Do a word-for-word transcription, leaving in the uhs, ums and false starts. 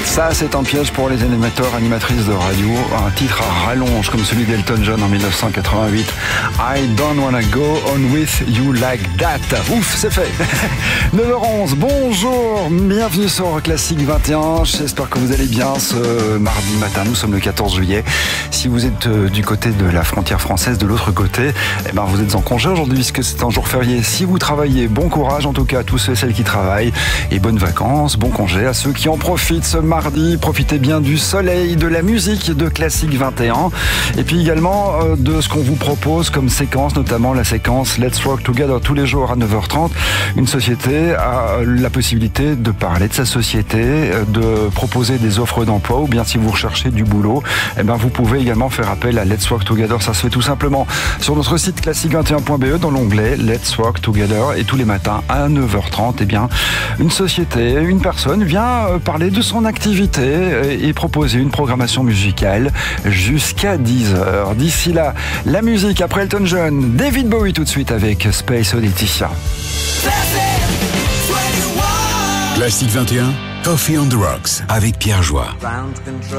Ça, c'est un piège pour les animateurs, animatrices de radio. Un titre à rallonge comme celui d'Elton John en mille neuf cent quatre-vingt-huit. I don't wanna go on with you like that. Ouf, c'est fait. neuf heures onze, bonjour, bienvenue sur Classique vingt et un. J'espère que vous allez bien ce mardi matin. Nous sommes le quatorze juillet. Si vous êtes du côté de la frontière française, de l'autre côté, eh ben vous êtes en congé aujourd'hui puisque c'est un jour férié. Si vous travaillez, bon courage en tout cas à tous ceux et celles qui travaillent et bonnes vacances, bon congé à ceux qui en profitent ce mardi. Profitez bien du soleil, de la musique de Classique vingt et un et puis également euh, de ce qu'on vous propose comme séquence, notamment la séquence Let's Work Together tous les jours à neuf heures trente. Une société a la possibilité de parler de sa société, de proposer des offres d'emploi ou bien si vous recherchez du boulot, eh ben vous pouvez également faire appel à Let's Work Together. Ça se fait tout simplement sur notre site classique vingt et un point b e dans l'onglet Let's Work Together et tous les matins à neuf heures trente, eh bien une société, une personne vient parler de son activité et proposer une programmation musicale jusqu'à dix heures. D'ici là, la musique après Elton John, David Bowie tout de suite avec Space Oddity. Classique vingt et un, Coffee on the Rocks avec Pierre Joie.